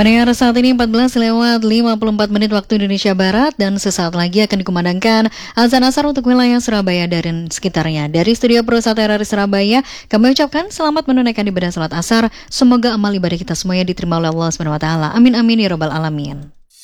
Pendengar, saat ini 14:54 waktu Indonesia Barat dan sesaat lagi akan dikumandangkan azan asar untuk wilayah Surabaya dan sekitarnya. Dari studio Pro1 RRI Surabaya, kami ucapkan selamat menunaikan ibadah salat asar. Semoga amal ibadah kita semuanya diterima oleh Allah SWT. Amin amin ya rabbal alamin.